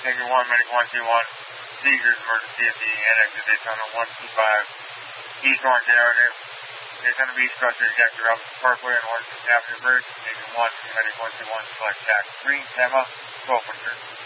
Negative 1, Medic 121, seizures, emergency at the annex of Daytona 125, East Orange Avenue, Daytona Beach, structure ejector Robinson Parkway on Orange Avenue Bridge, Negative 1, Medic 121, select tax 3, Emma, 12 for